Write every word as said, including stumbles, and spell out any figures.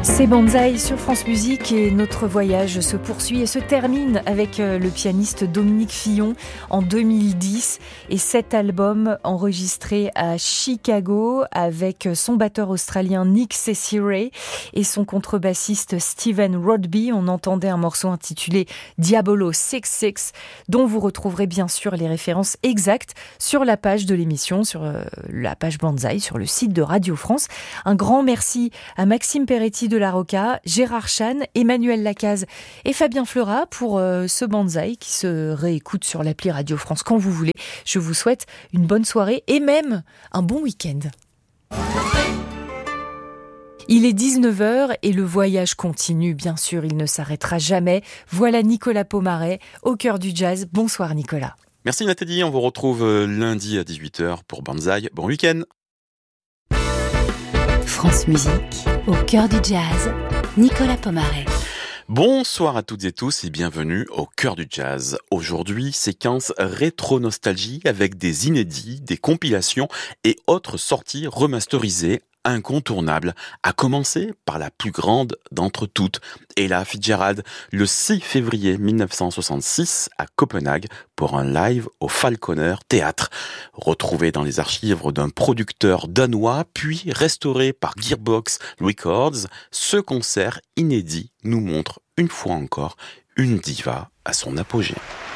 C'est Banzai sur France Musique et notre voyage se poursuit et se termine avec le pianiste Dominique Fillon en deux mille dix et cet album enregistré à Chicago avec son batteur australien Nick Cecere et son contrebassiste Stephen Rodby. On entendait un morceau intitulé Diabolo soixante-six dont vous retrouverez bien sûr les références exactes sur la page de l'émission, sur la page Banzai, sur le site de Radio France. Un grand merci à Maxime Peretti de la Rocca, Gérard Chan, Emmanuel Lacaze et Fabien Fleurat pour euh, ce Banzai qui se réécoute sur l'appli Radio France quand vous voulez. Je vous souhaite une bonne soirée et même un bon week-end. Il est dix-neuf heures et le voyage continue, bien sûr, il ne s'arrêtera jamais. Voilà Nicolas Pomaret au cœur du jazz. Bonsoir Nicolas. Merci Nathalie, on vous retrouve lundi à dix-huit heures pour Banzai. Bon week-end. France Musique, au cœur du jazz, Nicolas Pomaret. Bonsoir à toutes et tous et bienvenue au cœur du jazz. Aujourd'hui, séquence rétro-nostalgie avec des inédits, des compilations et autres sorties remasterisées incontournables, à commencer par la plus grande d'entre toutes, Ella Fitzgerald, le six février mille neuf cent soixante-six à Copenhague pour un live au Falconer Théâtre. Retrouvé dans les archives d'un producteur danois, puis restauré par Gearbox Records, ce concert inédit nous montre une fois encore une diva à son apogée.